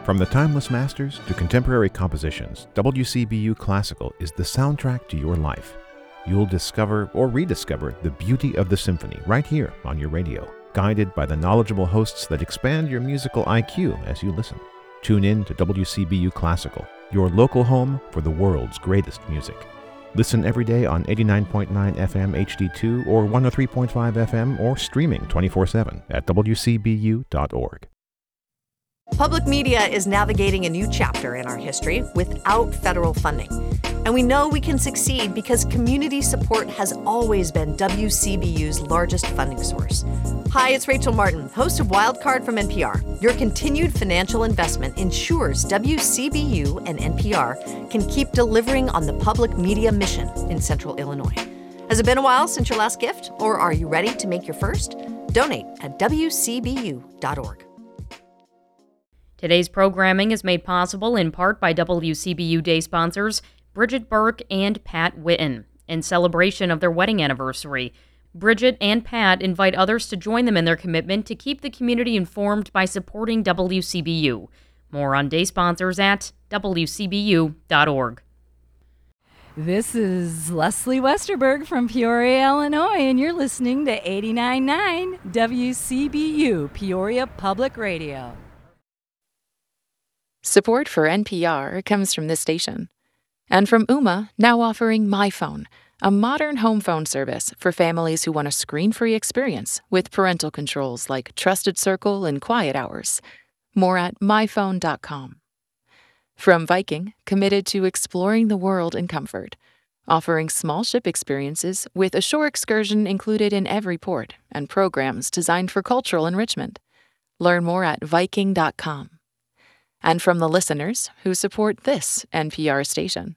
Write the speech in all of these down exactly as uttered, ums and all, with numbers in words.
From the timeless masters to contemporary compositions, W C B U Classical is the soundtrack to your life. You'll discover or rediscover the beauty of the symphony right here on your radio, guided by the knowledgeable hosts that expand your musical I Q as you listen. Tune in to W C B U Classical, your local home for the world's greatest music. Listen every day on eighty-nine point nine F M H D two or one oh three point five F M or streaming twenty-four seven at W C B U dot org. Public media is navigating a new chapter in our history without federal funding. And we know we can succeed because community support has always been W C B U's largest funding source. Hi, it's Rachel Martin, host of Wildcard from N P R. Your continued financial investment ensures W C B U and N P R can keep delivering on the public media mission in Central Illinois. Has it been a while since your last gift, or are you ready to make your first? Donate at W C B U dot org. Today's programming is made possible in part by W C B U Day sponsors Bridget Burke and Pat Witten. In celebration of their wedding anniversary, Bridget and Pat invite others to join them in their commitment to keep the community informed by supporting W C B U. More on day sponsors at W C B U dot org. This is Leslie Westerberg from Peoria, Illinois, and you're listening to eighty-nine point nine W C B U, Peoria Public Radio. Support for N P R comes from this station. And from Ooma, now offering MyPhone, a modern home phone service for families who want a screen-free experience with parental controls like Trusted Circle and Quiet Hours. More at my phone dot com. From Viking, committed to exploring the world in comfort, offering small ship experiences with a shore excursion included in every port and programs designed for cultural enrichment. Learn more at viking dot com. And from the listeners who support this N P R station.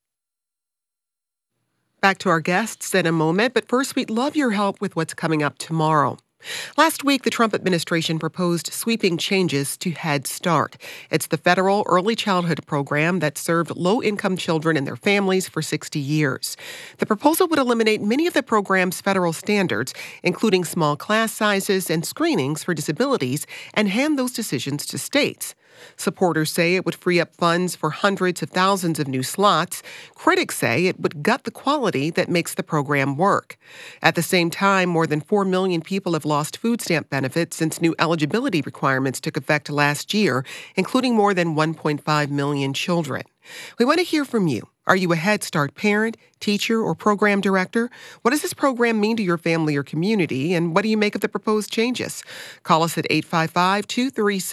Back to our guests in a moment, but first we'd love your help with what's coming up tomorrow. Last week, the Trump administration proposed sweeping changes to Head Start. It's the federal early childhood program that served low-income children and their families for sixty years. The proposal would eliminate many of the program's federal standards, including small class sizes and screenings for disabilities, and hand those decisions to states. Supporters say it would free up funds for hundreds of thousands of new slots. Critics say it would gut the quality that makes the program work. At the same time, more than four million people have lost food stamp benefits since new eligibility requirements took effect last year, including more than one point five million children. We want to hear from you. Are you a Head Start parent, teacher, or program director? What does this program mean to your family or community, and what do you make of the proposed changes? Call us at eight five five, two three six,